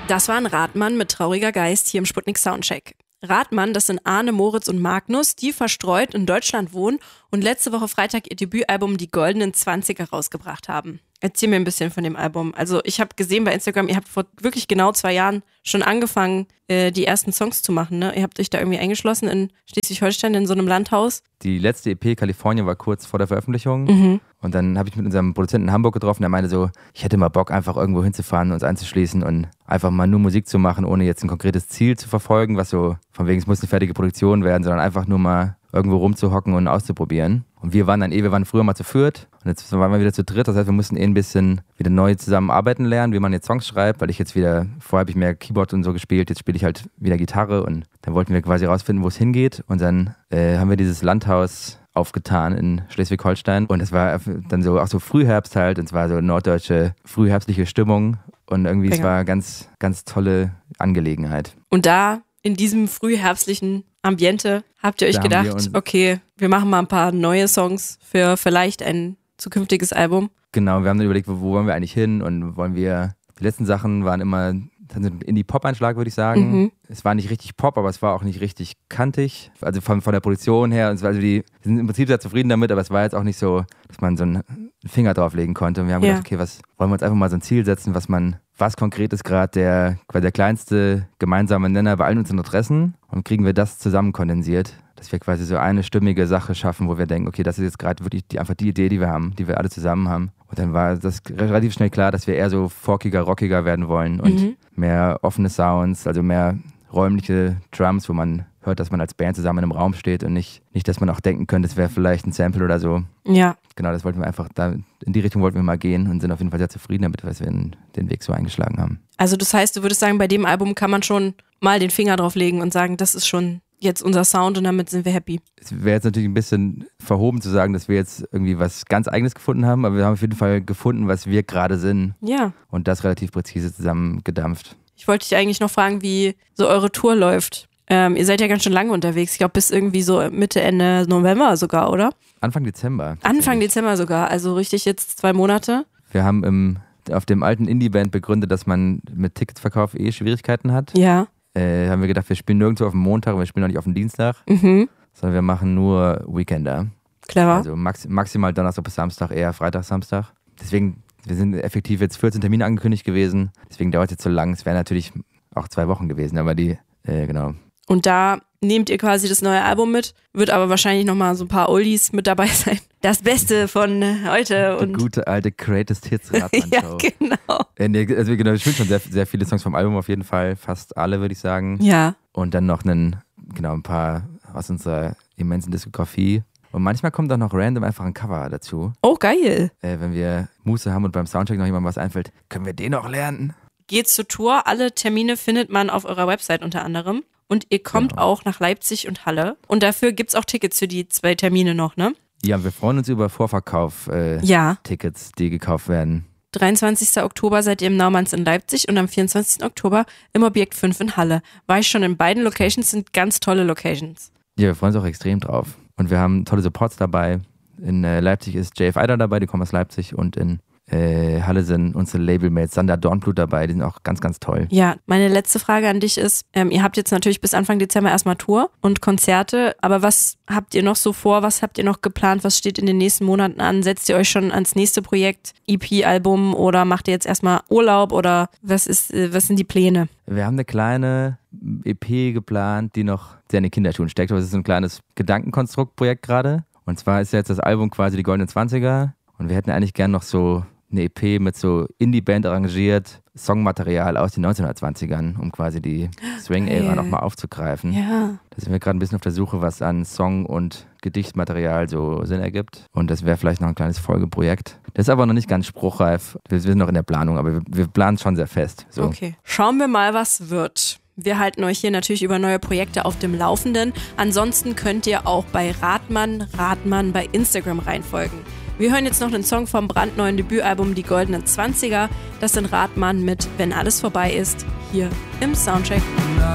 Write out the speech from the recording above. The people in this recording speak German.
Das war ein Radmann mit Trauriger Geist hier im Sputnik Soundcheck. Radmann, das sind Arne, Moritz und Magnus, die verstreut in Deutschland wohnen und letzte Woche Freitag ihr Debütalbum Die Goldenen 20er rausgebracht haben. Erzähl mir ein bisschen von dem Album. Also ich habe gesehen bei Instagram, ihr habt vor wirklich genau 2 Jahren schon angefangen, die ersten Songs zu machen, ne? Ihr habt euch da irgendwie eingeschlossen in Schleswig-Holstein in so einem Landhaus. Die letzte EP Kalifornien war kurz vor der Veröffentlichung und dann habe ich mit unserem Produzenten in Hamburg getroffen, der meinte so, ich hätte mal Bock einfach irgendwo hinzufahren, uns einzuschließen und einfach mal nur Musik zu machen, ohne jetzt ein konkretes Ziel zu verfolgen, was so von wegen es muss eine fertige Produktion werden, sondern einfach nur mal irgendwo rumzuhocken und auszuprobieren. Und wir waren früher mal zu viert und jetzt waren wir wieder zu dritt. Das heißt, wir mussten ein bisschen wieder neu zusammenarbeiten lernen, wie man jetzt Songs schreibt, weil vorher habe ich mehr Keyboard und so gespielt, jetzt spiele ich halt wieder Gitarre und dann wollten wir quasi rausfinden, wo es hingeht und dann haben wir dieses Landhaus aufgetan in Schleswig-Holstein und es war dann so auch so Frühherbst halt und es war so norddeutsche frühherbstliche Stimmung und irgendwie es war ganz, ganz tolle Angelegenheit. Und da in diesem frühherbstlichen Ambiente habt ihr euch gedacht, okay, wir machen mal ein paar neue Songs für vielleicht ein zukünftiges Album? Genau, wir haben dann überlegt, wo wollen wir eigentlich hin und die letzten Sachen waren immer ein Indie-Pop-Einschlag, würde ich sagen. Es war nicht richtig Pop, aber es war auch nicht richtig kantig. Also von der Produktion her, wir sind im Prinzip sehr zufrieden damit, aber es war jetzt auch nicht so, dass man so einen Finger drauflegen konnte. Und wir haben gedacht, okay, wollen wir uns einfach mal so ein Ziel setzen, was konkret ist gerade der kleinste gemeinsame Nenner bei allen unseren Interessen und kriegen wir das zusammen kondensiert, dass wir quasi so eine stimmige Sache schaffen, wo wir denken, okay, das ist jetzt gerade wirklich einfach die Idee, die wir haben, die wir alle zusammen haben. Und dann war das relativ schnell klar, dass wir eher so folkiger, rockiger werden wollen und mehr offene Sounds, also mehr räumliche Drums, wo man hört, dass man als Band zusammen in einem Raum steht und nicht, dass man auch denken könnte, es wäre vielleicht ein Sample oder so. Ja. Genau, das wollten wir einfach, in die Richtung wollten wir mal gehen und sind auf jeden Fall sehr zufrieden damit, dass wir den Weg so eingeschlagen haben. Also das heißt, du würdest sagen, bei dem Album kann man schon mal den Finger drauf legen und sagen, das ist schon jetzt unser Sound und damit sind wir happy. Es wäre jetzt natürlich ein bisschen verhoben zu sagen, dass wir jetzt irgendwie was ganz Eigenes gefunden haben, aber wir haben auf jeden Fall gefunden, was wir gerade sind. Ja. Und das relativ präzise zusammengedampft. Ich wollte dich eigentlich noch fragen, wie so eure Tour läuft. Ihr seid ja ganz schön lange unterwegs. Ich glaube, bis irgendwie so Mitte, Ende November sogar, oder? Anfang Dezember. Anfang Dezember sogar, also richtig jetzt 2 Monate. Wir haben auf dem alten Indie-Band begründet, dass man mit Ticketsverkauf Schwierigkeiten hat. Ja. Haben wir gedacht, wir spielen nirgendwo auf dem Montag und wir spielen auch nicht auf dem Dienstag, sondern wir machen nur Weekender. Clever. Also maximal Donnerstag bis Samstag, eher Freitag, Samstag. Deswegen, wir sind effektiv jetzt 14 Termine angekündigt gewesen, deswegen dauert es jetzt so lang. Es wäre natürlich auch 2 Wochen gewesen, aber genau. Und da nehmt ihr quasi das neue Album mit, wird aber wahrscheinlich nochmal so ein paar Oldies mit dabei sein. Das Beste von heute. Die gute alte Greatest Hits Radmann-Show. Ja, genau. Also genau, wir spielen schon sehr, sehr viele Songs vom Album auf jeden Fall, fast alle würde ich sagen. Ja. Und dann noch ein paar aus unserer immensen Diskografie. Und manchmal kommt auch noch random einfach ein Cover dazu. Oh, geil. Wenn wir Muße haben und beim Soundcheck noch jemandem was einfällt, können wir den auch lernen. Geht zur Tour, alle Termine findet man auf eurer Website unter anderem. Und ihr kommt auch nach Leipzig und Halle. Und dafür gibt's auch Tickets für die 2 Termine noch, ne? Ja, wir freuen uns über Vorverkauf-Tickets, die gekauft werden. 23. Oktober seid ihr im Naumanns in Leipzig und am 24. Oktober im Objekt 5 in Halle. War ich schon in beiden Locations, sind ganz tolle Locations. Ja, wir freuen uns auch extrem drauf. Und wir haben tolle Supports dabei. In Leipzig ist JF Eider dabei, die kommen aus Leipzig. Und in Halle sind unsere Labelmates Sander Dornblut dabei, die sind auch ganz, ganz toll. Ja, meine letzte Frage an dich ist, ihr habt jetzt natürlich bis Anfang Dezember erstmal Tour und Konzerte, aber was habt ihr noch so vor, was habt ihr noch geplant, was steht in den nächsten Monaten an? Setzt ihr euch schon ans nächste Projekt, EP-Album oder macht ihr jetzt erstmal Urlaub oder was sind die Pläne? Wir haben eine kleine EP geplant, die noch sehr in den Kinderschuhen steckt, aber es ist so ein kleines Gedankenkonstruktprojekt gerade und zwar ist jetzt das Album quasi die Goldenen 20er und wir hätten eigentlich gern noch so eine EP mit so Indie-Band arrangiert, Songmaterial aus den 1920ern, um quasi die Swing-Ära nochmal aufzugreifen. Ja. Da sind wir gerade ein bisschen auf der Suche, was an Song- und Gedichtmaterial so Sinn ergibt. Und das wäre vielleicht noch ein kleines Folgeprojekt. Das ist aber noch nicht ganz spruchreif. Wir sind noch in der Planung, aber wir planen schon sehr fest. So. Okay. Schauen wir mal, was wird. Wir halten euch hier natürlich über neue Projekte auf dem Laufenden. Ansonsten könnt ihr auch bei Radmann bei Instagram reinfolgen. Wir hören jetzt noch einen Song vom brandneuen Debütalbum Die Goldenen 20er. Das sind Radmann mit Wenn alles vorbei ist, hier im Soundcheck.